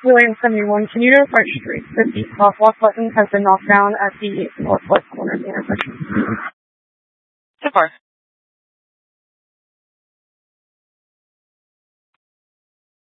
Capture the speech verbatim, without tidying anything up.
Williams seventy-one, can you notify Street that the crosswalk button has been knocked down at the northwest corner of the intersection?